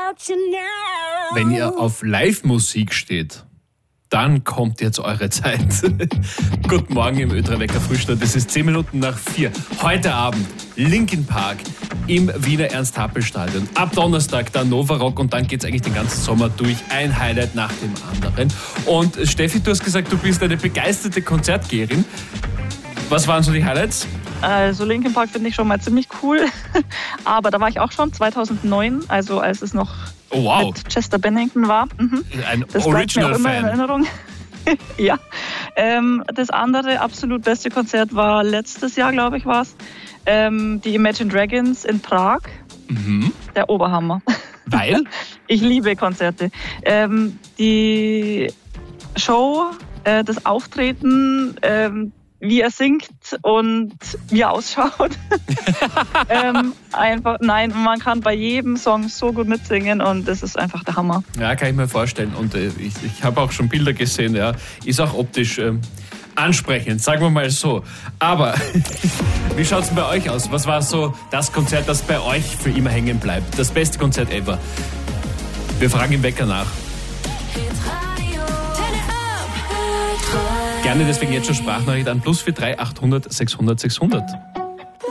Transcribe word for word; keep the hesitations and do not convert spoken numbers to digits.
Wenn ihr auf Live-Musik steht, dann kommt jetzt eure Zeit. Guten Morgen im Ö drei Wecker Frühstück. Es ist zehn Minuten nach vier. Heute Abend Linkin Park im Wiener Ernst-Happel-Stadion. Ab Donnerstag dann Nova Rock und dann geht's eigentlich den ganzen Sommer durch. Ein Highlight nach dem anderen. Und Steffi, du hast gesagt, du bist eine begeisterte Konzertgeherin. Was waren so die Highlights? Also Linkin Park finde ich schon mal ziemlich cool. Aber da war ich auch schon zweitausendneun, also als es noch oh, wow. mit Chester Bennington war. Mhm. Ein das bleibt mir auch immer Original-Fan. in Erinnerung. Ja. Ähm, das andere absolut beste Konzert war letztes Jahr, glaube ich, war es. Ähm, die Imagine Dragons in Prag. Mhm. Der Oberhammer. Weil? Ich liebe Konzerte. Ähm, die Show, äh, das Auftreten, ähm, wie er singt und wie er ausschaut. ähm, einfach, nein, man kann bei jedem Song so gut mitsingen und das ist einfach der Hammer. Ja, kann ich mir vorstellen. Und äh, ich, ich habe auch schon Bilder gesehen, ja. Ist auch optisch ähm, ansprechend, sagen wir mal so. Aber wie schaut es bei euch aus? Was war so das Konzert, das bei euch für immer hängen bleibt? Das beste Konzert ever? Wir fragen im Wecker nach. Gerne deswegen jetzt schon Sprachnachricht an plus vier drei achthundert sechshundert sechshundert.